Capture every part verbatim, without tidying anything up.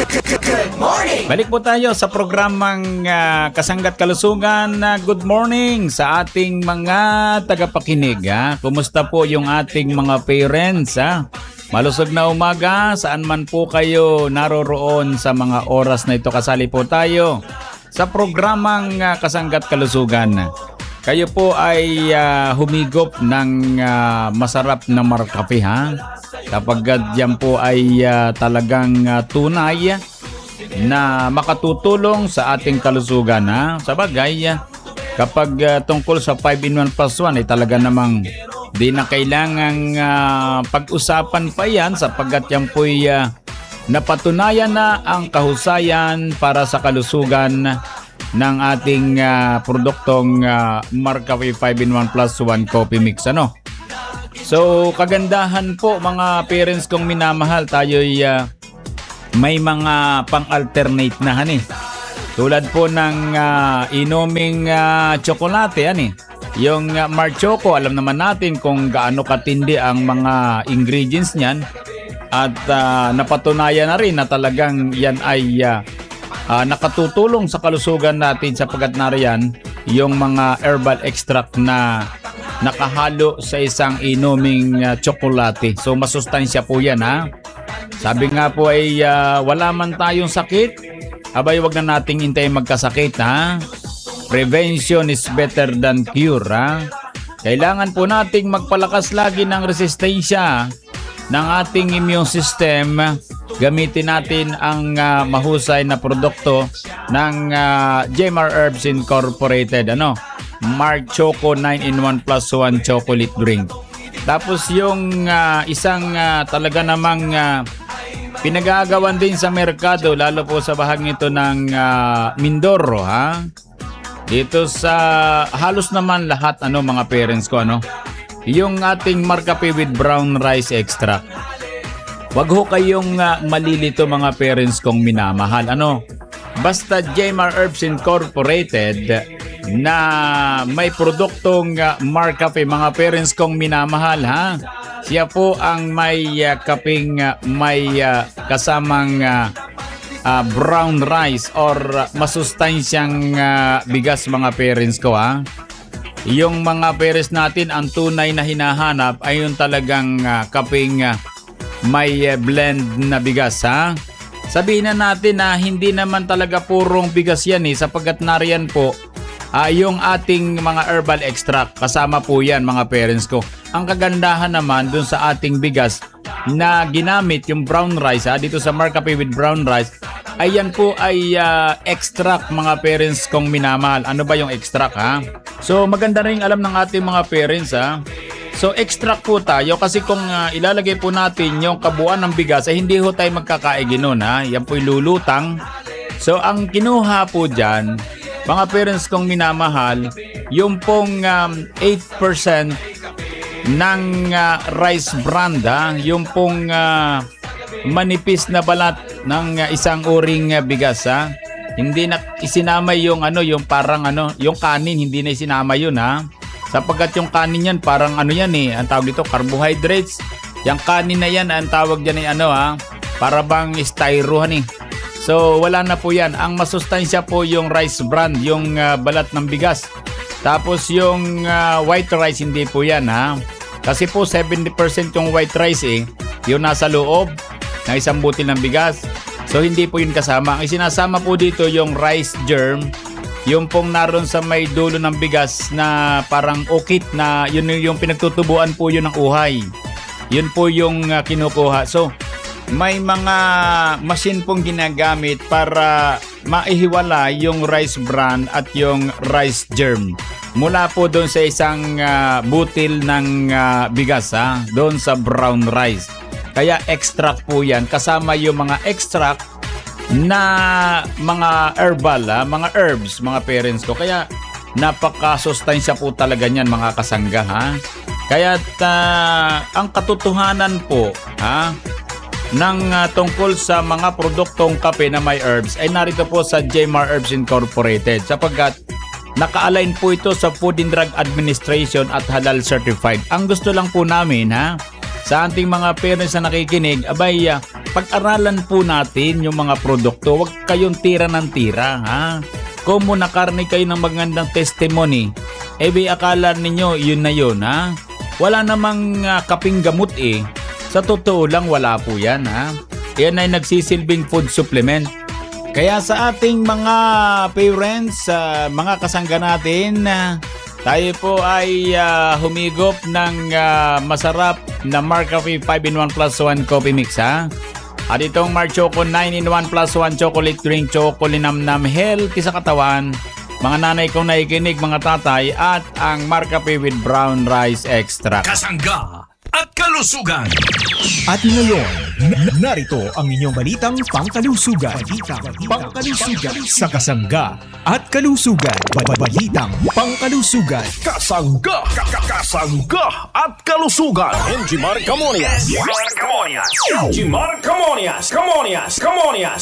Good morning! Balik po tayo sa programang uh, Kasanggat Kalusugan. Uh, good morning sa ating mga tagapakinig. Ha? Kumusta po yung ating mga parents? Ha? Malusog na umaga, saan man po kayo naroroon sa mga oras na ito. Kasali po tayo sa programang uh, Kasanggat Kalusugan. Kayo po ay uh, humigop ng uh, masarap na markape, ha? Kapag yan po ay uh, talagang uh, tunay na makatutulong sa ating kalusugan, ha? Sa bagay, uh, kapag uh, tungkol sa five in one plus one ay talaga namang di na kailangang uh, pag-usapan pa yan sapagkat yan po ay uh, napatunayan na ang kahusayan para sa kalusugan ng ating uh, produktong uh, Marcafe five in one plus one Coffee Mix, ano? So, kagandahan po mga parents kong minamahal, tayo'y uh, may mga pang-alternate na, hani. Tulad po ng uh, inuming uh, tsokolate, hani. Yung uh, Mar Choco, alam naman natin kung gaano katindi ang mga ingredients niyan. At uh, napatunayan na rin na talagang yan ay uh, uh, nakatutulong sa kalusugan natin sapagkat nariyan yung mga herbal extract na nakahalo sa isang inuming uh, tsokolate. So masustansya po yan, ha. Sabi nga po ay uh, wala man tayong sakit, abay wag na nating hintayin magkasakit, ha. Prevention is better than cure, ha. Kailangan po nating magpalakas lagi ng resistensya ng ating immune system. Gamitin natin ang uh, mahusay na produkto ng uh, J M R Herbs Incorporated, ano, Mar Choco nine in one plus one chocolate drink. Tapos yung uh, isang uh, talaga namang uh, pinagagawan din sa merkado, lalo po sa bahagi ito ng uh, Mindoro, ha. Dito sa halos naman lahat, ano, mga parents ko, ano, yung ating Marcafe with brown rice extract. Wag ho kayong uh, malilito mga parents kong minamahal, ano. Basta J M R Herbs Incorporated na may produktong uh, Marcafe, mga parents kong minamahal, ha. Siya po ang may uh, kaping uh, may uh, kasamang uh, uh, brown rice or uh, masustansyang uh, bigas, mga parents ko, ha. Yung mga parents natin, ang tunay na hinahanap ay yung talagang uh, kaping uh, may uh, blend na bigas, ha. Sabihin na natin na hindi naman talaga purong bigas yan, eh, sapagkat nariyan po uh, yung ating mga herbal extract. Kasama po yan, mga parents ko. Ang kagandahan naman dun sa ating bigas na ginamit, yung brown rice, ha, dito sa Marcafe with brown rice, ay yan po ay uh, extract, mga parents kong minamahal. Ano ba yung extract, ha? So maganda rin alam ng ating mga parents, ha. So extract po tayo kasi kung uh, ilalagay po natin yung kabuuan ng bigas ay hindi ho tayo magkakaigi nun, ha. Yan po'y lulutang. So ang kinuha po dyan, mga parents kong minamahal, yung pong um, eight percent ng uh, rice bran, ha. Yung pong uh, manipis na balat ng uh, isang uring uh, bigas, ha. Hindi na isinama yung ano, yung parang ano, yung kanin, hindi na isinama yun, ha. Sapagkat yung kanin yan, parang ano yan, eh, ang tawag dito, carbohydrates. Yung kanin na yan, ang tawag dyan ay ano, ha, para bang styrohan, eh. So wala na po yan. Ang masustansya po yung rice bran, yung uh, balat ng bigas. Tapos yung uh, white rice, hindi po yan, ha. Kasi po seventy percent yung white rice, eh, yung nasa loob ng isang butil ng bigas. So hindi po yun kasama. Ang sinasama po dito yung rice germ, yung pong naroon sa may dulo ng bigas na parang ukit na yun yung pinagtutubuan po yun ng uhay. Yun po yung uh, kinukuha. So may mga machine pong ginagamit para maihiwala yung rice bran at yung rice germ mula po doon sa isang uh, butil ng uh, bigas, ha, doon sa brown rice. Kaya extract po yan, kasama yung mga extract na mga herbal, ha, mga herbs, mga parents ko. Kaya napakasustansya po talaga niyan, mga kasangga, ha. Kaya uh, ang katotohanan po, ha, ng uh, tungkol sa mga produktong kape na may herbs ay narito po sa J M R Herbs Incorporated sapagkat naka-align po ito sa Food and Drug Administration at halal certified. Ang gusto lang po namin, ha, sa ating mga parents na nakikinig, abay, uh, pag-aralan po natin yung mga produkto. Huwag kayong tira ng tira, ha? Kung muna karne kayo ng magandang testimony, eh be akala ninyo yun na yun, ha? Wala namang uh, kaping gamot eh. Sa totoo lang, wala po yan, ha? Yan ay nagsisilbing food supplement. Kaya sa ating mga parents, uh, mga kasangga natin, uh, tayo po ay uh, humigop ng uh, masarap na Marcafe five in one plus one coffee mix, ha? At itong Mar Choco nine in one plus one chocolate drink, chocolinamnam, healthy sa katawan. Mga nanay kong naikinig, mga tatay, at ang Marcafe with brown rice extract. Kasangga at kalusugan. At ngayon, narito ang inyong balitang pangkalusugan. Balitang pangkalusugan sa Kasangga at kalusugan. Balitang pangkalusugan. Kasangga, kasangga at kalusugan. Enjimar Camonias. Enjimar Camonias. Enjimar Camonias. Camonias. Camonias.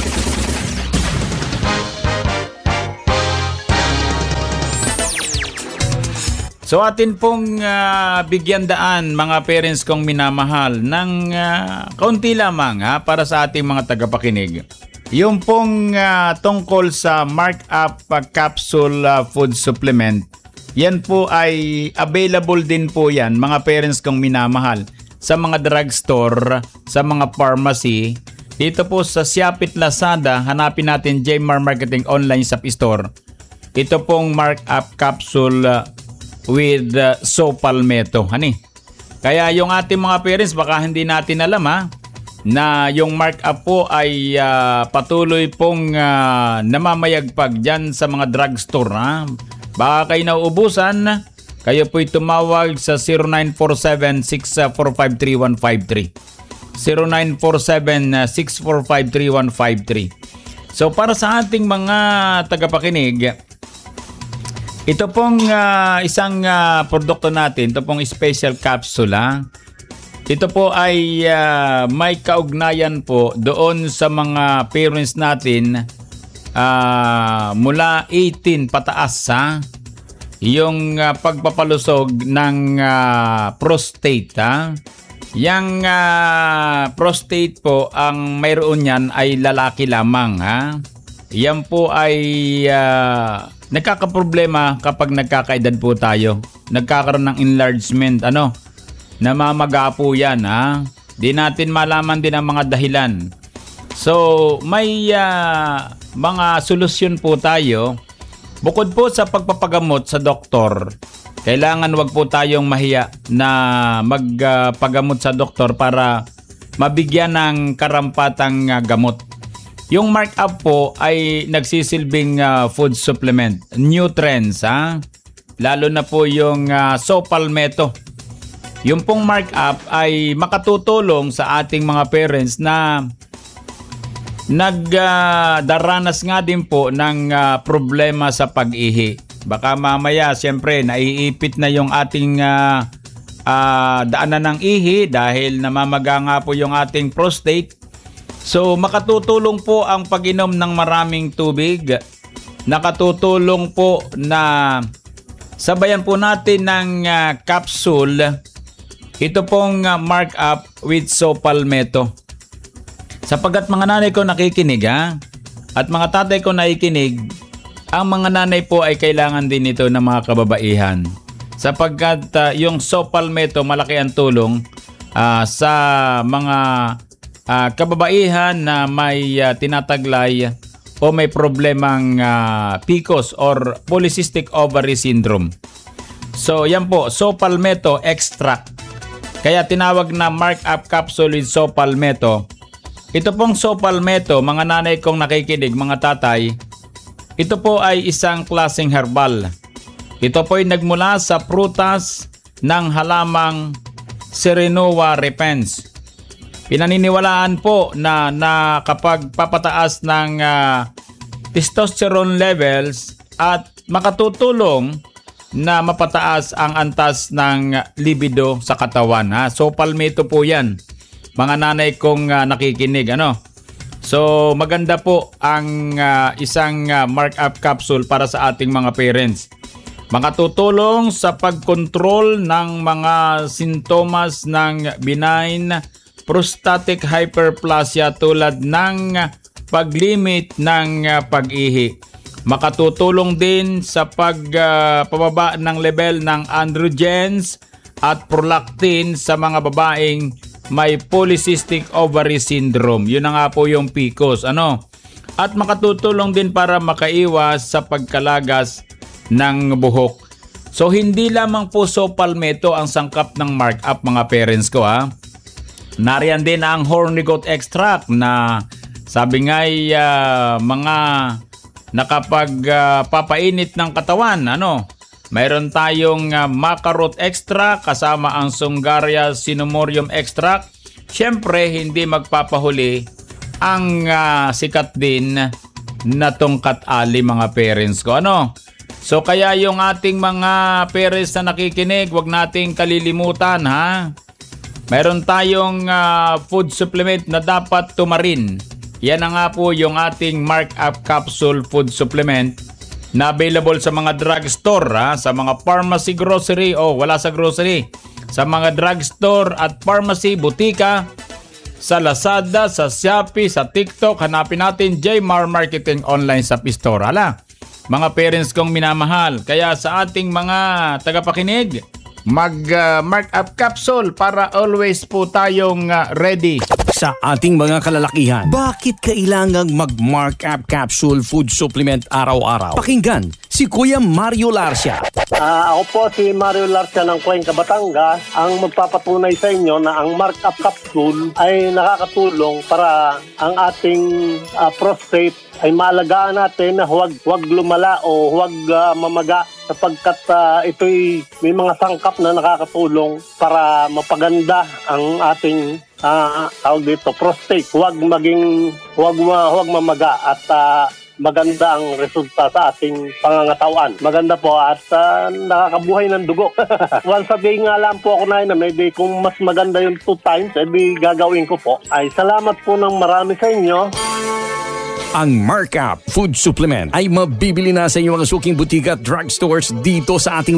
So atin pong uh, bigyan daan mga parents kong minamahal ng uh, kaunti lamang ha, para sa ating mga tagapakinig. Yung pong uh, tungkol sa markup uh, capsule uh, food supplement, yan po ay available din po yan mga parents kong minamahal sa mga drugstore, sa mga pharmacy. Dito po sa Siapit Lazada, hanapin natin J M A R Marketing Online Shop Store. Ito pong markup capsule uh, with uh, Sopalmeto, hani. Kaya yung ating mga parents baka hindi natin alam ha, na yung markup po ay uh, patuloy pong uh, namamayagpag dyan sa mga drugstore, ha. Baka kayo nauubusan, kayo po'y tumawag sa zero nine four seven, six four five, three one five three. zero nine four seven, six four five, three one five three. So para sa ating mga tagapakinig, ito pong uh, isang uh, produkto natin, ito pong special capsule, ha? Ito po ay uh, may kaugnayan po doon sa mga parents natin uh, mula eighteen pataas, ha? Yung uh, pagpapalusog ng uh, prostate, ha? Yang uh, prostate po, ang mayroon yan ay lalaki lamang, ha? Yan po ay uh, nagkakaproblema kapag nagkakaedad po tayo. Nagkakaroon ng enlargement, ano? Namamaga po yan, ha? Di natin malaman din ang mga dahilan. So, may uh, mga solusyon po tayo. Bukod po sa pagpapagamot sa doktor, kailangan wag po tayong mahiya na magpagamot uh, sa doktor para mabigyan ng karampatang uh, gamot. Yung markup po ay nagsisilbing uh, food supplement, nutrients, ha? Lalo na po yung uh, Sopalmeto. Yung pong markup ay makatutulong sa ating mga parents na nagdaranas uh, nga din po ng uh, problema sa pag-ihi. Baka mamaya, siyempre, naiipit na yung ating uh, uh, daanan ng ihi dahil namamaga nga po yung ating prostate. So makatutulong po ang pag-inom ng maraming tubig. Nakatutulong po na sabayan po natin ng uh, capsule. Ito pong uh, markup with Sopalmeto. Sapagkat mga nanay ko nakikinig, ha? At mga tatay ko nakikinig, ang mga nanay po ay kailangan din ito ng mga kababaihan. Sapagkat uh, yung Sopalmeto malaki ang tulong uh, sa mga Uh, kababaihan na may uh, tinataglay o may problemang uh, P C O S or polycystic ovary syndrome. So yan po, Sopalmeto extract. Kaya tinawag na markup capsule with Sopalmeto. Ito pong Sopalmeto, mga nanay kong nakikinig, mga tatay, ito po ay isang klaseng herbal. Ito po ay nagmula sa prutas ng halamang Serenoa repens. Pinaniniwalaan po na, na kapag papataas ng uh, testosterone levels at makatutulong na mapataas ang antas ng libido sa katawan. Ha? So palmito po yan, mga nanay kong uh, nakikinig. Ano? So maganda po ang uh, isang uh, markup capsule para sa ating mga parents. Makatutulong sa pagkontrol ng mga sintomas ng benign prostatic hyperplasia tulad ng paglimit ng uh, pag-ihi. Makatutulong din sa pagpababa uh, ng level ng androgens at prolactin sa mga babaeng may polycystic ovary syndrome. Yun na nga po yung P C O S. Ano? At makatutulong din para makaiwas sa pagkalagas ng buhok. So hindi lamang po Saw Palmetto ang sangkap ng markup mga parents ko ha. Nariyan din ang horny goat extract na sabi nga ay uh, mga nakapagpapainit uh, ng katawan. Ano? Mayroon tayong uh, maca root extract kasama ang Songaria cinnamomum extract. Siyempre hindi magpapahuli ang uh, sikat din na tongkat ali mga parents ko. Ano? So kaya yung ating mga parents na nakikinig, wag nating kalilimutan ha. Mayroon tayong uh, food supplement na dapat tumarin. Yan na nga po yung ating markup capsule food supplement na available sa mga drugstore ha, sa mga pharmacy, grocery o oh, wala sa grocery. Sa mga drugstore at pharmacy, butika, sa Lazada, sa Shopee, sa TikTok, hanapin natin J M A R Marketing Online sa Store. Hala, mga parents kong minamahal. Kaya sa ating mga tagapakinig, mag-markup uh, capsule para always po tayong uh, ready. Sa ating mga kalalakihan, bakit kailangang mag-markup capsule food supplement araw-araw? Pakinggan si Kuya Mario Larcia. Uh, ako po si Mario Larcia ng Cuenca, Batangas, ang magpapatunay sa inyo na ang markup capsule ay nakakatulong para ang ating uh, prostate ay maalagaan natin na huwag, huwag lumala o huwag uh, mamaga sapagkat uh, ito'y may mga sangkap na nakakatulong para mapaganda ang ating uh, tawag dito, prostate. Huwag maging, huwag, huwag mamaga at uh, maganda ang resulta sa ating pangangatawan. Maganda po at uh, nakakabuhay ng dugo. Once a day nga lang po ako na yun, maybe kung mas maganda yung two times, edi gagawin ko po. Ay salamat po ng marami sa inyo. Ang Markup Food Supplement ay mabibili na sa inyong mga suking butika at drugstores dito sa ating